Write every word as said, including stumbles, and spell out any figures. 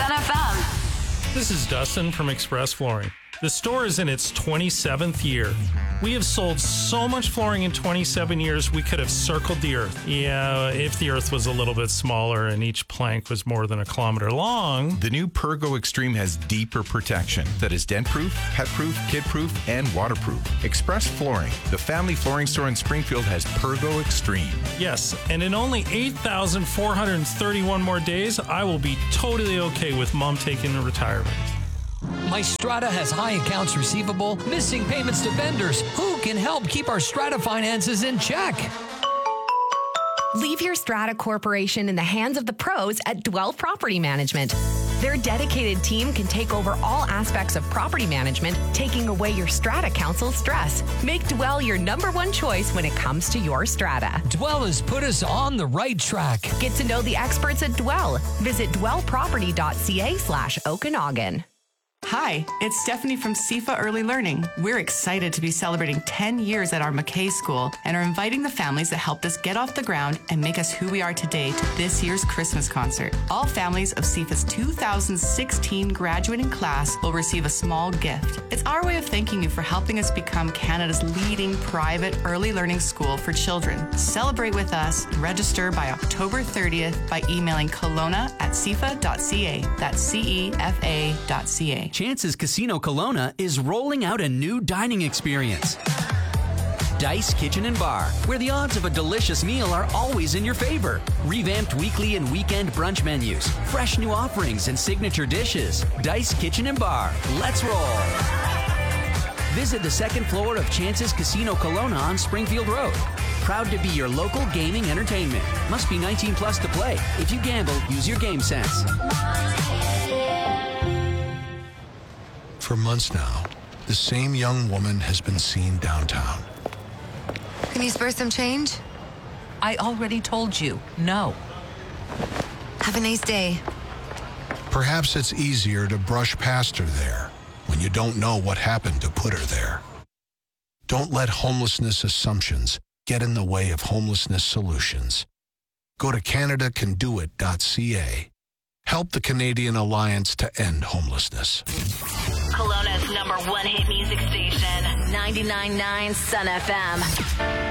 Sun F M. This is Dustin from Express Flooring. The store is in its twenty-seventh year. We have sold so much flooring in twenty-seven years, we could have circled the earth. Yeah, if the earth was a little bit smaller and each plank was more than a kilometer long. The new Pergo Extreme has deeper protection that is dent-proof, pet-proof, kid-proof, and waterproof. Express Flooring, the family flooring store in Springfield, has Pergo Extreme. Yes, and in only eight thousand four hundred thirty-one more days, I will be totally okay with Mom taking a retirement. My Strata has high accounts receivable, missing payments to vendors. Who can help keep our Strata finances in check? Leave your Strata Corporation in the hands of the pros at Dwell Property Management. Their dedicated team can take over all aspects of property management, taking away your Strata Council stress. Make Dwell your number one choice when it comes to your Strata. Dwell has put us on the right track. Get to know the experts at Dwell. Visit dwell property dot c a slash Okanagan. Hi, it's Stephanie from C F A Early Learning. We're excited to be celebrating ten years at our McKay School and are inviting the families that helped us get off the ground and make us who we are today to this year's Christmas concert. All families of C F A's two thousand sixteen graduating class will receive a small gift. It's our way of thanking you for helping us become Canada's leading private early learning school for children. Celebrate with us and register by October thirtieth by emailing Kelowna at c f a dot c a. That's C E F A dot C A. Chance's Casino Kelowna is rolling out a new dining experience. Dice Kitchen and Bar, where the odds of a delicious meal are always in your favor. Revamped weekly and weekend brunch menus, fresh new offerings and signature dishes. Dice Kitchen and Bar. Let's roll. Visit the second floor of Chance's Casino Kelowna on Springfield Road. Proud to be your local gaming entertainment. Must be nineteen plus to play. If you gamble, use your game sense. For months now, the same young woman has been seen downtown. Can you spare some change? I already told you, no. Have a nice day. Perhaps it's easier to brush past her there when you don't know what happened to put her there. Don't let homelessness assumptions get in the way of homelessness solutions. Go to canada can do it dot c a. Help the Canadian Alliance to End Homelessness. Kelowna's number one hit music station, ninety-nine point nine Sun F M.